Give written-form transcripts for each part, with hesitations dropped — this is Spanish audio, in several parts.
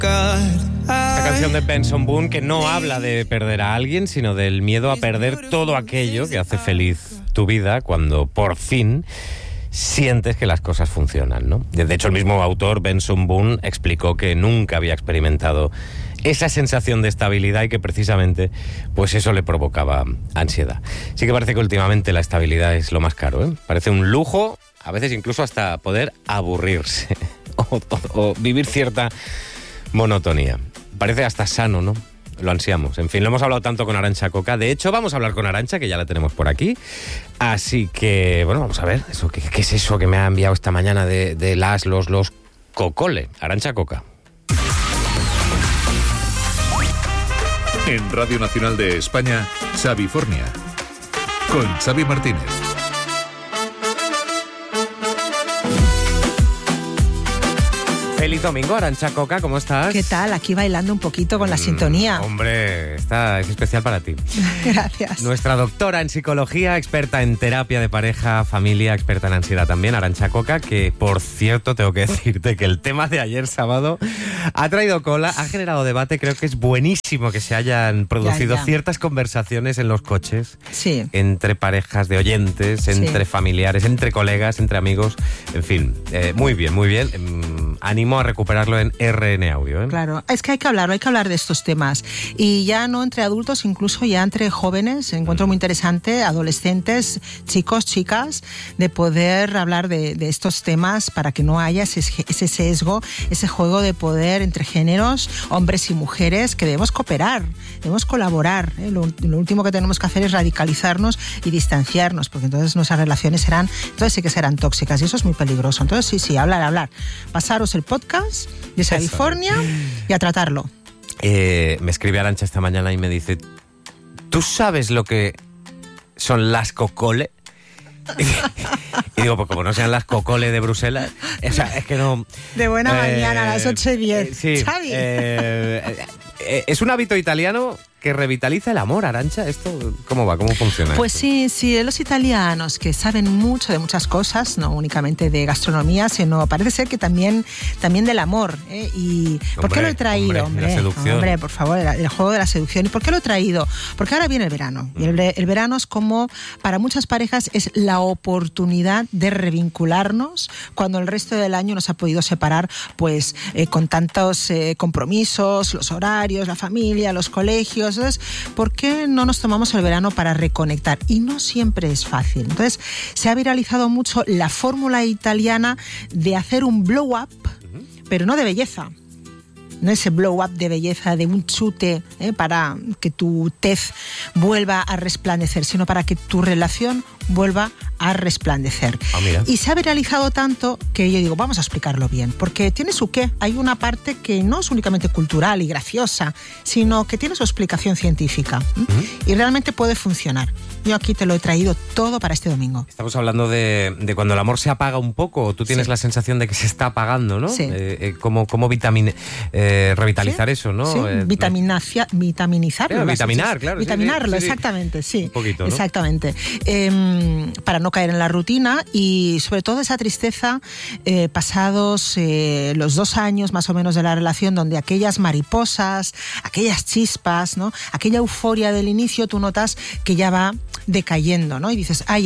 Esta canción de Benson Boone que no habla de perder a alguien, sino del miedo a perder todo aquello que hace feliz tu vida cuando por fin sientes que las cosas funcionan, ¿no? De hecho, el mismo autor, Benson Boone, explicó que nunca había experimentado esa sensación de estabilidad y que precisamente pues eso le provocaba ansiedad. Sí que parece que últimamente la estabilidad es lo más caro, ¿eh? Parece un lujo, a veces incluso hasta poder aburrirse o vivir cierta monotonía. Parece hasta sano, ¿no? Lo ansiamos. En fin, lo hemos hablado tanto con Arantxa Coca. De hecho, vamos a hablar con Arantxa, que ya la tenemos por aquí. Así que, bueno, vamos a ver eso. ¿Qué es eso que me ha enviado esta mañana de los cocole? Arantxa Coca. En Radio Nacional de España, Xavifornia, con Xavi Martínez. Feliz domingo, Arantxa Coca, ¿cómo estás? ¿Qué tal? Aquí bailando un poquito con la sintonía. Hombre, esta es especial para ti. Gracias. Nuestra doctora en psicología, experta en terapia de pareja, familia, experta en ansiedad también, Arantxa Coca, que por cierto tengo que decirte que el tema de ayer sábado ha traído cola, ha generado debate. Creo que es buenísimo que se hayan producido ciertas conversaciones en los coches, sí, entre parejas de oyentes, entre familiares, entre colegas, entre amigos, en fin, muy bien, muy bien. Animo a recuperarlo en RN Audio, ¿eh? Claro, es que hay que hablar de estos temas. Y ya no entre adultos, incluso ya entre jóvenes. Encuentro muy interesante, adolescentes, chicos, chicas, de poder hablar de estos temas para que no haya ese sesgo, ese juego de poder entre géneros, hombres y mujeres, que debemos cooperar, debemos colaborar, ¿eh? Lo último que tenemos que hacer es radicalizarnos y distanciarnos, porque entonces nuestras relaciones sí que serán tóxicas y eso es muy peligroso. Entonces sí, hablar. Pasaros el podcast de California y a tratarlo. Me escribe Arantxa esta mañana y me dice: ¿tú sabes lo que son las cocole? Y digo, pues como no sean las cocole de Bruselas, o sea, es que no... De buena mañana a las 8:10. Sí, Xavi. Es un hábito italiano que revitaliza el amor, Arantxa. ¿Esto cómo va? ¿Cómo funciona? Pues esto? sí, los italianos que saben mucho de muchas cosas, no únicamente de gastronomía, sino parece ser que también del amor, ¿eh? Y ¿por qué lo he traído? Hombre, la seducción. Hombre, por favor, el juego de la seducción. ¿Y por qué lo he traído? Porque ahora viene el verano. Y el verano es como, para muchas parejas, es la oportunidad de revincularnos cuando el resto del año nos ha podido separar, pues, con tantos compromisos, los horarios, la familia, los colegios. Entonces, ¿por qué no nos tomamos el verano para reconectar? Y no siempre es fácil. Entonces, se ha viralizado mucho la fórmula italiana de hacer un blow up, pero no de belleza. No ese blow up de belleza, de un chute, para que tu tez vuelva a resplandecer, sino para que tu relación vuelva a resplandecer. Y se ha viralizado tanto que yo digo, vamos a explicarlo bien, porque tiene su qué. Hay una parte que no es únicamente cultural y graciosa, sino que tiene su explicación científica. Y realmente puede funcionar. Yo aquí te lo he traído todo para este domingo. Estamos hablando de cuando el amor se apaga un poco, tú tienes la sensación de que se está apagando, ¿no? Sí. ¿Cómo revitalizar eso, ¿no? Sí, vitaminizarlo. Vitaminar, claro. Vitaminarlo, sí. Exactamente, sí. Un poquito, ¿no? Exactamente. Para no caer en la rutina y sobre todo esa tristeza pasados los 2 años más o menos de la relación, donde aquellas mariposas, aquellas chispas, ¿no? Aquella euforia del inicio, tú notas que ya va decayendo, ¿no? Y dices, ay.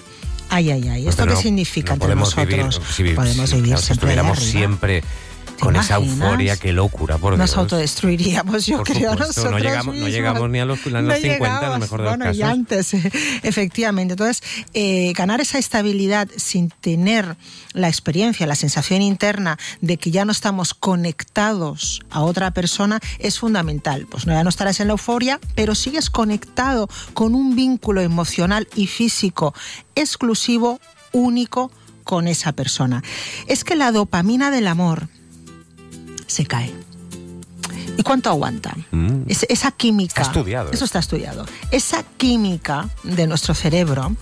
¿Esto qué significa entre nosotros? Podemos vivir si estuviéramos siempre con esa euforia, qué locura, por Nos Dios. autodestruiríamos, yo creo, nosotros no llegamos ni a los 50 en el mejor de los casos. Y antes, efectivamente. Entonces, ganar esa estabilidad sin tener la experiencia, la sensación interna de que ya no estamos conectados a otra persona es fundamental. Pues ya no estarás en la euforia, pero sigues conectado con un vínculo emocional y físico exclusivo, único, con esa persona. Es que la dopamina del amor se cae. ¿Y cuánto aguanta? Esa química... Está estudiado. Eso está estudiado. Esa química de nuestro cerebro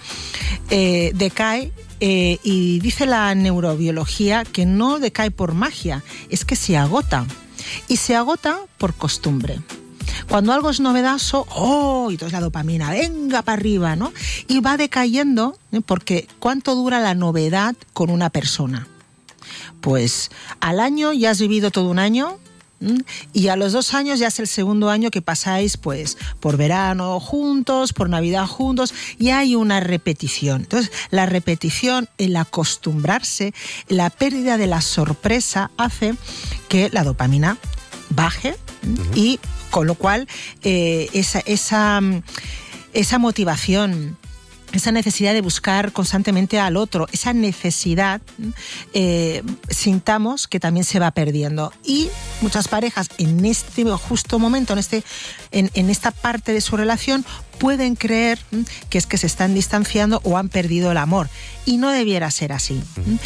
decae y dice la neurobiología que no decae por magia, es que se agota. Y se agota por costumbre. Cuando algo es novedoso, y entonces la dopamina, venga para arriba, ¿no? Y va decayendo, porque ¿cuánto dura la novedad con una persona? Pues al año ya has vivido todo un año y a los 2 años ya es el segundo año que pasáis pues por verano juntos, por Navidad juntos, y hay una repetición. Entonces, la repetición, el acostumbrarse, la pérdida de la sorpresa hace que la dopamina baje y con lo cual esa motivación, esa necesidad de buscar constantemente al otro, esa necesidad, sintamos que también se va perdiendo. Y muchas parejas en este justo momento, en esta parte de su relación, pueden creer que es que se están distanciando o han perdido el amor. Y no debiera ser así.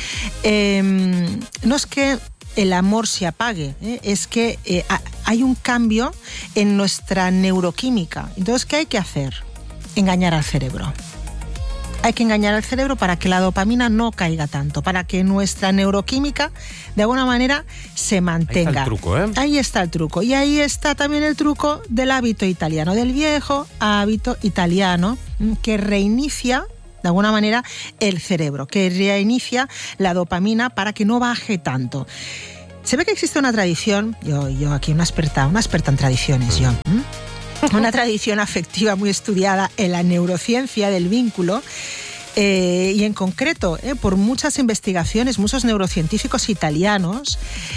No es que el amor se apague, es que hay un cambio en nuestra neuroquímica. Entonces, ¿qué hay que hacer? Engañar al cerebro. Hay que engañar al cerebro para que la dopamina no caiga tanto, para que nuestra neuroquímica de alguna manera se mantenga. Ahí está el truco, ¿eh? Ahí está el truco. Y ahí está también el truco del hábito italiano, del viejo hábito italiano que reinicia de alguna manera el cerebro, que reinicia la dopamina para que no baje tanto. Se ve que existe una tradición, yo aquí una experta en tradiciones, una tradición afectiva muy estudiada en la neurociencia del vínculo, y en concreto por muchas investigaciones, muchos neurocientíficos italianos,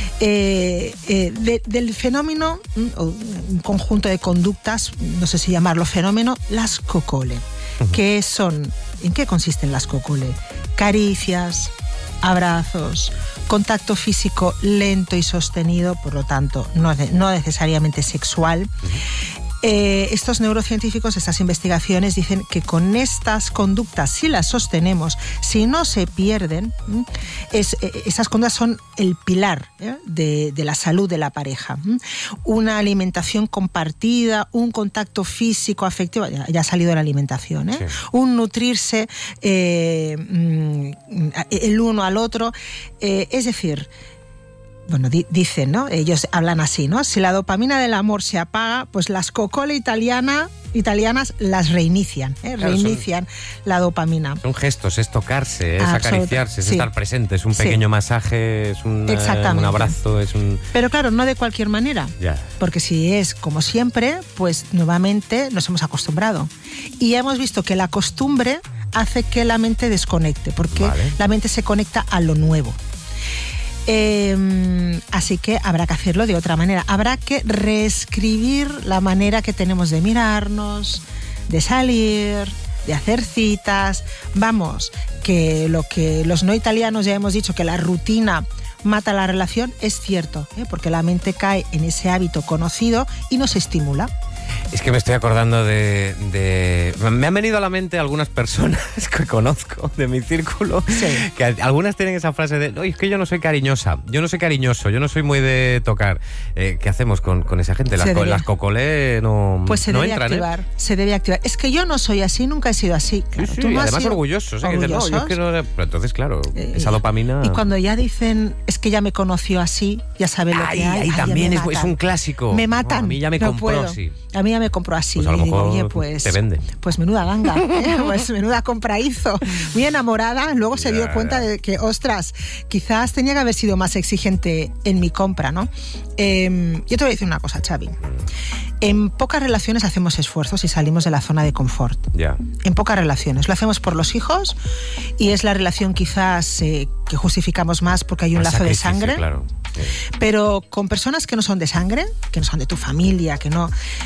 del fenómeno, un conjunto de conductas, no sé si llamarlo fenómeno, las cocole. ¿Qué son? ¿En qué consisten las cocole? Caricias, abrazos, contacto físico lento y sostenido, por lo tanto no necesariamente sexual. Estos neurocientíficos, estas investigaciones dicen que con estas conductas, si las sostenemos, si no se pierden, esas conductas son el pilar de la salud de la pareja. Una alimentación compartida, un contacto físico, afectivo, ya ha salido la alimentación, sí. Un nutrirse el uno al otro, es decir, bueno, dicen, ¿no? Ellos hablan así, ¿no? Si la dopamina del amor se apaga, pues las cocole italianas las reinician, reinician la dopamina. Son gestos, es tocarse, es acariciarse, es estar presente, es un pequeño masaje, es un abrazo, es un... Pero claro, no de cualquier manera, ya. Porque si es como siempre, pues nuevamente nos hemos acostumbrado. Y hemos visto que la costumbre hace que la mente desconecte, porque la mente se conecta a lo nuevo. Así que habrá que hacerlo de otra manera. Habrá que reescribir la manera que tenemos de mirarnos, de salir, de hacer citas. Vamos, que lo que los no italianos ya hemos dicho, que la rutina mata la relación, es cierto, porque la mente cae en ese hábito conocido y no se estimula. Es que me estoy acordando me han venido a la mente algunas personas que conozco de mi círculo, que algunas tienen esa frase de, no, es que yo no soy cariñosa, yo no soy cariñoso, yo no soy muy de tocar. ¿Qué hacemos con esa gente? Las cocolé no pues se no debe entran, activar, se debe activar. Es que yo no soy así, nunca he sido así. Claro, sí, tú no además orgullosos, que dicen, no, yo es que no... Pero entonces, claro, esa dopamina... Y cuando ya dicen, es que ya me conoció así, ya sabe lo que hay. Ahí también es un clásico. Me matan. A mí ya me compró así. A mí ya me compró así. Pues a lo mejor digo, oye, te vende. Pues menuda ganga, pues menuda compra hizo. Muy enamorada, luego se dio cuenta de que, ostras, quizás tenía que haber sido más exigente en mi compra, ¿no? Yo te voy a decir una cosa, Xavi. En pocas relaciones hacemos esfuerzos y salimos de la zona de confort. Ya. En pocas relaciones. Lo hacemos por los hijos y es la relación quizás que justificamos más porque hay un lazo de sangre. Claro. Sí. Pero con personas que no son de sangre, que no son de tu familia, que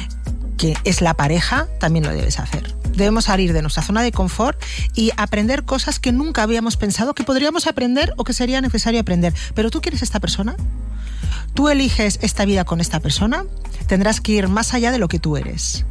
es la pareja, también lo debes hacer. Debemos salir de nuestra zona de confort y aprender cosas que nunca habíamos pensado que podríamos aprender o que sería necesario aprender. ¿Pero tú quieres esta persona? ¿Tú eliges esta vida con esta persona? Tendrás que ir más allá de lo que tú eres.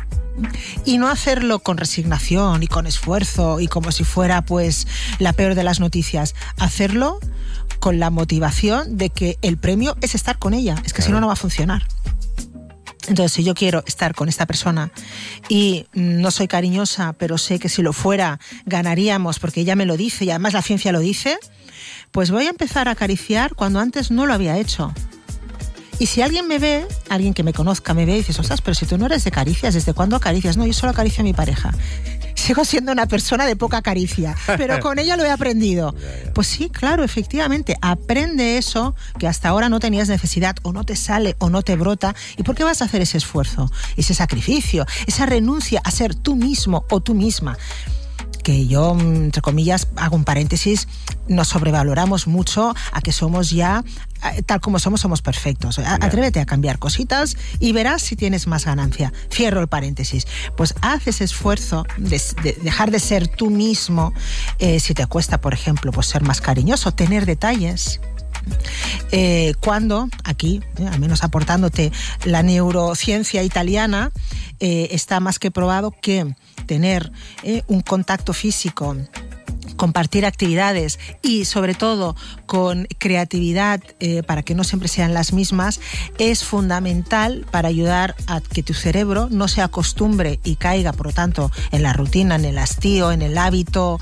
Y no hacerlo con resignación y con esfuerzo y como si fuera pues la peor de las noticias. Hacerlo con la motivación de que el premio es estar con ella. Es que si no, no va a funcionar. Entonces, si yo quiero estar con esta persona y no soy cariñosa, pero sé que si lo fuera ganaríamos porque ella me lo dice y además la ciencia lo dice, pues voy a empezar a acariciar cuando antes no lo había hecho. Y si alguien me ve, alguien que me conozca me ve y dices, ostras, pero si tú no eres de caricias, ¿desde cuándo acaricias? No, yo solo acaricio a mi pareja. sigo siendo una persona de poca caricia, pero con ella lo he aprendido. Pues sí, claro, efectivamente, aprende eso que hasta ahora no tenías necesidad, o no te sale, o no te brota. ¿Y por qué vas a hacer ese esfuerzo, ese sacrificio, esa renuncia a ser tú mismo o tú misma? Que yo, entre comillas, hago un paréntesis, nos sobrevaloramos mucho a que somos ya, tal como somos perfectos. Atrévete a cambiar cositas y verás si tienes más ganancia. Cierro el paréntesis. Pues haz ese esfuerzo de dejar de ser tú mismo. Si te cuesta, por ejemplo, pues ser más cariñoso, tener detalles. Cuando aquí, al menos aportándote la neurociencia italiana, está más que probado que tener un contacto físico, compartir actividades y sobre todo con creatividad para que no siempre sean las mismas, es fundamental para ayudar a que tu cerebro no se acostumbre y caiga, por lo tanto, en la rutina, en el hastío, en el hábito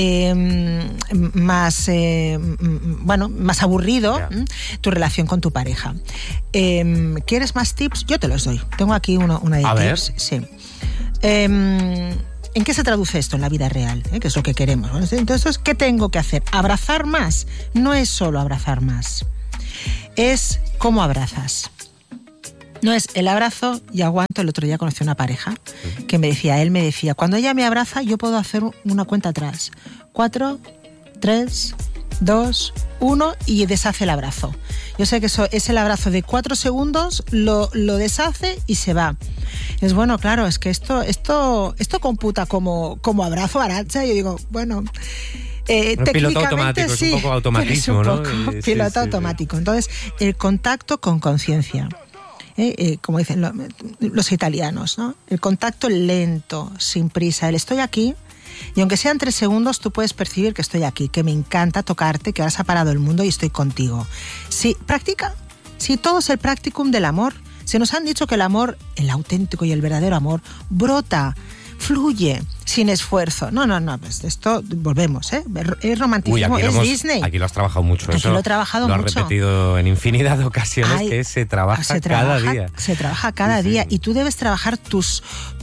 más aburrido, tu relación con tu pareja. ¿Quieres más tips? Yo te los doy. Tengo aquí una de a tips. Ver. Sí. ¿En qué se traduce esto en la vida real? Que es lo que queremos. Entonces, ¿qué tengo que hacer? ¿Abrazar más? No es solo abrazar más. Es cómo abrazas. No es el abrazo y aguanto. El otro día conocí una pareja que él me decía, cuando ella me abraza, yo puedo hacer una cuenta atrás. 4, 3, 2, 1 y deshace el abrazo. Yo sé que eso es el abrazo de 4 segundos, lo deshace y se va. Es bueno, claro, es que esto computa como abrazo, Arantxa. Yo digo, bueno, piloto automático, sí, es un poco automatismo, es un poco, ¿no? Piloto automático. Sí. Entonces, el contacto con conciencia. Como dicen los italianos, ¿no? El contacto lento, sin prisa. El estoy aquí. Y aunque sean 3 segundos, tú puedes percibir que estoy aquí, que me encanta tocarte, que ahora se ha parado el mundo y estoy contigo. Sí, practica. Sí, todo es el practicum del amor. Se nos han dicho que el amor, el auténtico y el verdadero amor, brota, fluye, sin esfuerzo. No, pues esto, volvemos, es romanticismo, es Disney. Aquí lo has trabajado mucho. Aquí lo he trabajado mucho. Lo has repetido en infinidad de ocasiones, que se trabaja cada día. Se trabaja cada día. Y tú debes trabajar tus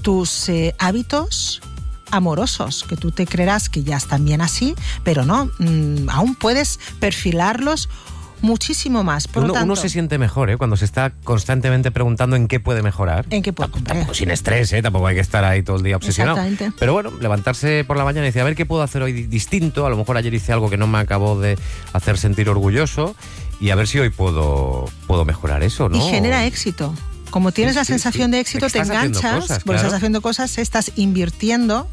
hábitos amorosos, que tú te creerás que ya están bien así, pero no, aún puedes perfilarlos muchísimo más. Por lo tanto, uno se siente mejor cuando se está constantemente preguntando en qué puede mejorar. En qué puede tampoco sin estrés, tampoco hay que estar ahí todo el día obsesionado. Exactamente. Pero bueno, levantarse por la mañana y decir, a ver qué puedo hacer hoy distinto. A lo mejor ayer hice algo que no me acabó de hacer sentir orgulloso y a ver si hoy puedo mejorar eso, ¿no? Y genera éxito. Como tienes la sensación de éxito, te enganchas, estás haciendo cosas, estás invirtiendo.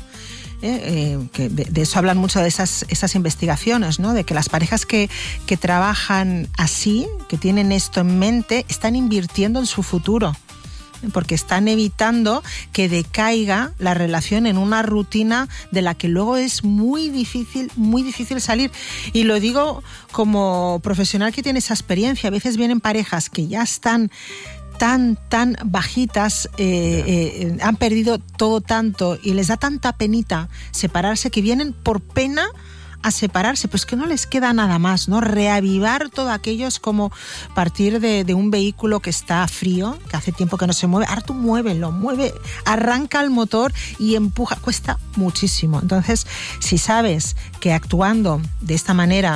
Que de eso hablan mucho de esas investigaciones, ¿no? De que las parejas que trabajan así, que tienen esto en mente, están invirtiendo en su futuro, porque están evitando que decaiga la relación en una rutina de la que luego es muy difícil salir. Y lo digo como profesional que tiene esa experiencia. A veces vienen parejas que ya están tan bajitas, han perdido todo tanto y les da tanta penita separarse, que vienen por pena a separarse, pues que no les queda nada más, ¿no? Reavivar todo aquello es como partir de un vehículo que está frío, que hace tiempo que no se mueve. Ahora tú mueve, arranca el motor y empuja, cuesta muchísimo. Entonces, si sabes que actuando de esta manera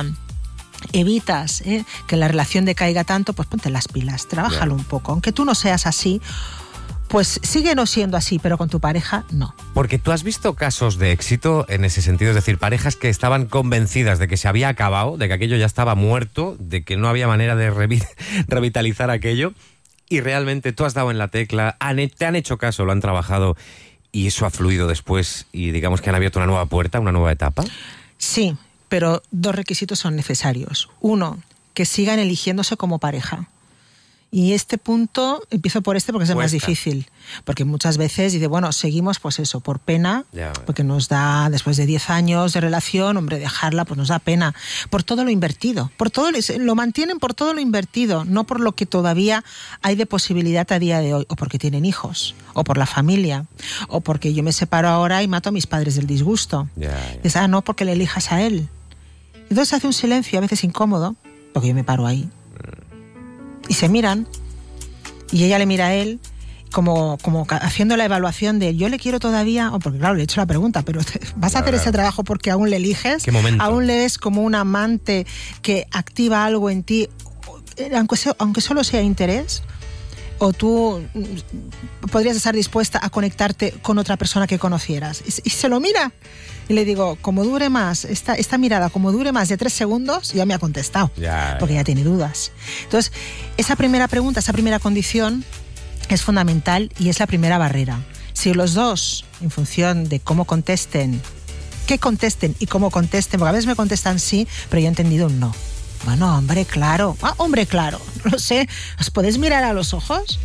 evitas que la relación decaiga tanto, pues ponte las pilas, trabájalo un poco. Aunque tú no seas así, pues sigue no siendo así, pero con tu pareja no. Porque tú has visto casos de éxito en ese sentido, es decir, parejas que estaban convencidas de que se había acabado, de que aquello ya estaba muerto, de que no había manera de revitalizar aquello, y realmente tú has dado en la tecla, te han hecho caso, lo han trabajado, y eso ha fluido después, y digamos que han abierto una nueva puerta, una nueva etapa. Sí, pero 2 requisitos son necesarios. 1, que sigan eligiéndose como pareja. Y este punto, empiezo por porque es el más difícil. Porque muchas veces dice, bueno, seguimos pues eso, por pena, porque nos da, después de 10 años de relación, hombre, dejarla, pues nos da pena. Por todo lo invertido. Lo mantienen por todo lo invertido, no por lo que todavía hay de posibilidad a día de hoy. O porque tienen hijos, o por la familia, o porque yo me separo ahora y mato a mis padres del disgusto. Dices, no, porque le elijas a él. Entonces hace un silencio a veces incómodo, porque yo me paro ahí. Y se miran, y ella le mira a él, como haciendo la evaluación de yo le quiero todavía, o porque claro, le he hecho la pregunta, pero ¿vas a hacer ese trabajo porque aún le eliges? ¿Qué momento? ¿Aún le ves como un amante que activa algo en ti, aunque solo sea interés? ¿O tú podrías estar dispuesta a conectarte con otra persona que conocieras? Y se lo mira. Y le digo, como dure más, esta mirada, como dure más de 3 segundos, ya me ha contestado, porque ya tiene dudas. Entonces, esa primera pregunta, esa primera condición es fundamental y es la primera barrera. Si los dos, en función de cómo contesten, qué contesten y cómo contesten, porque a veces me contestan sí, pero yo he entendido un no. Bueno, hombre, claro. Hombre, claro. No lo sé. ¿Os podéis mirar a los ojos?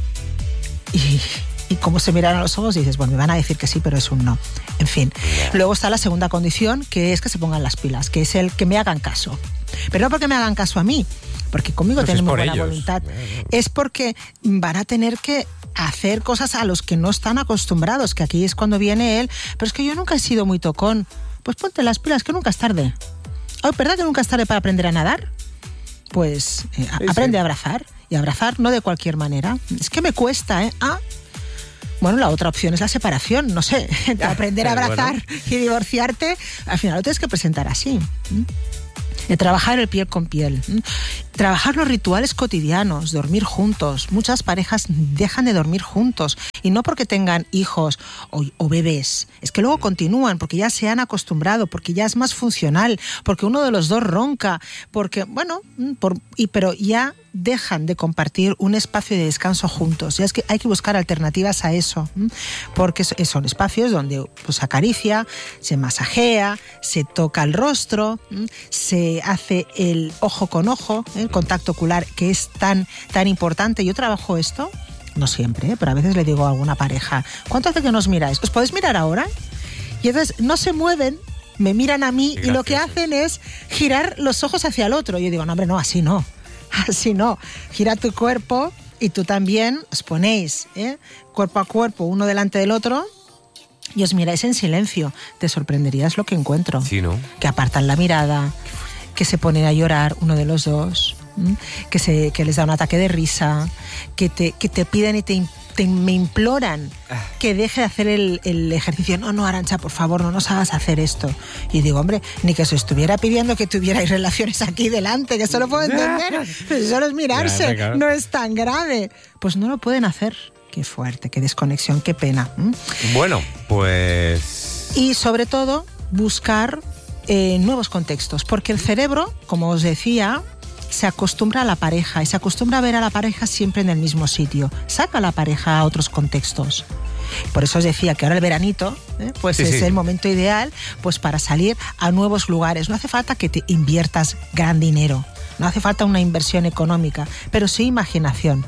Y cómo se miran a los ojos y dices, bueno, me van a decir que sí, pero es un no. En fin. Luego está la segunda condición, que es que se pongan las pilas, que es el que me hagan caso. Pero no porque me hagan caso a mí, porque conmigo tienen muy buena voluntad. Es porque van a tener que hacer cosas a los que no están acostumbrados, que aquí es cuando viene él. Pero es que yo nunca he sido muy tocón. Pues ponte las pilas, que nunca es tarde. ¿Verdad que nunca es tarde para aprender a nadar? Pues aprende a abrazar. Y abrazar no de cualquier manera. Es que me cuesta, ¿eh? Bueno, la otra opción es la separación. No sé, aprender a abrazar y divorciarte, al final lo tienes que presentar así. De trabajar el piel con piel. Trabajar los rituales cotidianos, dormir juntos. Muchas parejas dejan de dormir juntos. Y no porque tengan hijos o bebés. Es que luego continúan porque ya se han acostumbrado, porque ya es más funcional, porque uno de los dos ronca, porque, pero ya dejan de compartir un espacio de descanso juntos. Ya es que hay que buscar alternativas a eso, porque son espacios donde se acaricia, se masajea, se toca el rostro, se hace el ojo con ojo, el contacto ocular, que es tan importante. Yo trabajo esto, no siempre, pero a veces le digo a alguna pareja, ¿cuánto hace que nos miráis? ¿Os podéis mirar ahora? Y entonces no se mueven, me miran a mí y lo que hacen es girar los ojos hacia el otro. Y yo digo, no, hombre, no, así no. Así no, gira tu cuerpo y tú también os ponéis cuerpo a cuerpo, uno delante del otro, y os miráis en silencio. Te sorprenderías lo que encuentro. Sí, ¿no? Que apartan la mirada, que se ponen a llorar uno de los dos, que les da un ataque de risa, que te piden y me imploran que deje de hacer el ejercicio. No, Arantxa, por favor, no nos hagas hacer esto. Y digo, hombre, ni que os estuviera pidiendo que tuvierais relaciones aquí delante, que eso lo puedo entender, pero solo es mirarse, no es tan grave. Pues no lo pueden hacer. Qué fuerte, qué desconexión, qué pena. Bueno, pues... Y sobre todo, buscar nuevos contextos, porque el cerebro, como os decía, se acostumbra a la pareja y se acostumbra a ver a la pareja siempre en el mismo sitio. Saca a la pareja a otros contextos. Por eso os decía que ahora el veranito es el momento ideal pues para salir a nuevos lugares. No hace falta que te inviertas gran dinero. No hace falta una inversión económica, pero sí imaginación.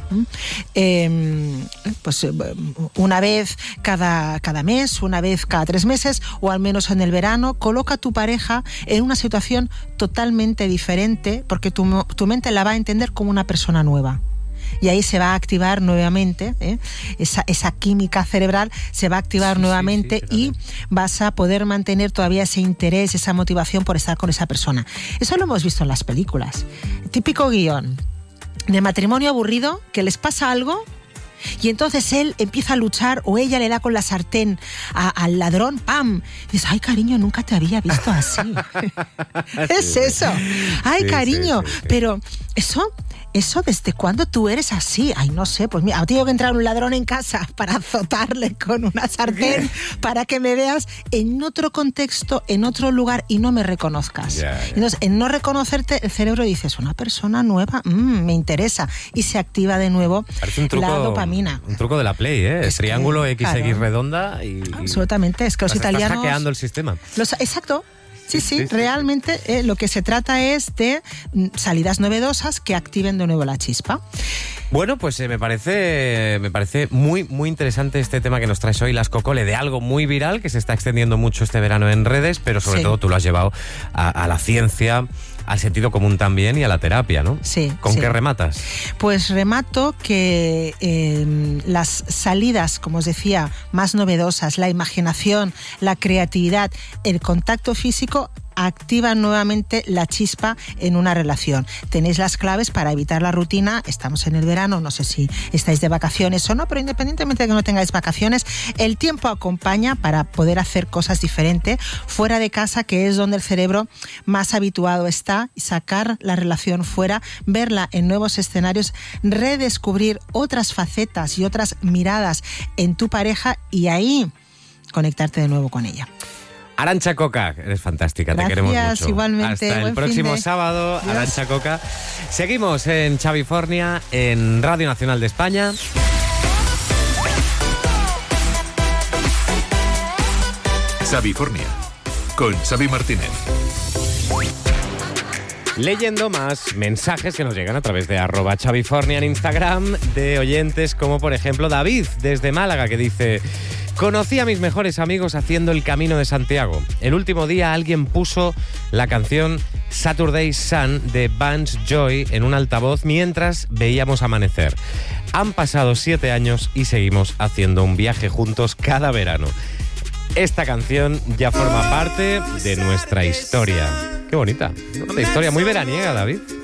Pues una vez cada mes, una vez cada 3 meses, o al menos en el verano, coloca a tu pareja en una situación totalmente diferente, porque tu mente la va a entender como una persona nueva. Y ahí se va a activar nuevamente, esa química cerebral se va a activar nuevamente y vas a poder mantener todavía ese interés, esa motivación por estar con esa persona. Eso lo hemos visto en las películas. Típico guión de matrimonio aburrido, que les pasa algo y entonces él empieza a luchar o ella le da con la sartén al ladrón, ¡pam! Y dices, ay, cariño, nunca te había visto así. Es eso. Ay, cariño, pero ¿Eso desde cuándo tú eres así? Ay, no sé, pues mira, tengo que entrar un ladrón en casa para azotarle con una sartén para que me veas en otro contexto, en otro lugar y no me reconozcas. Entonces, en no reconocerte, el cerebro dice, es una persona nueva, me interesa, y se activa de nuevo la dopamina. Un truco de la Play, ¿eh? Es triángulo, X, claro. X redonda y... Absolutamente, es que los italianos... Estás hackeando el sistema. Exacto. Sí, realmente lo que se trata es de salidas novedosas que activen de nuevo la chispa. Bueno, pues me parece muy, muy interesante este tema que nos traes hoy, las Cocole, de algo muy viral que se está extendiendo mucho este verano en redes, pero sobre todo tú lo has llevado a la ciencia, al sentido común también y a la terapia, ¿no? Sí. ¿Con qué rematas? Pues remato que las salidas, como os decía, más novedosas, la imaginación, la creatividad, el contacto físico, activa nuevamente la chispa en una relación. Tenéis las claves para evitar la rutina. Estamos en el verano, no sé si estáis de vacaciones o no, pero independientemente de que no tengáis vacaciones, el tiempo acompaña para poder hacer cosas diferentes fuera de casa, que es donde el cerebro más habituado está, y sacar la relación fuera, verla en nuevos escenarios, redescubrir otras facetas y otras miradas en tu pareja y ahí conectarte de nuevo con ella. Arantxa Coca, eres fantástica, Gracias, te queremos mucho. igualmente. Hasta el próximo sábado, Dios. Arantxa Coca. Seguimos en Xavifornia, en Radio Nacional de España. Xavifornia, con Xavi Martínez. Leyendo más mensajes que nos llegan a través de @Xavifornia en Instagram, de oyentes como por ejemplo David desde Málaga, que dice: conocí a mis mejores amigos haciendo el Camino de Santiago. El último día alguien puso la canción Saturday Sun de Vance Joy en un altavoz mientras veíamos amanecer. Han pasado 7 años y seguimos haciendo un viaje juntos cada verano. Esta canción ya forma parte de nuestra historia. Qué bonita. Una historia muy veraniega, David.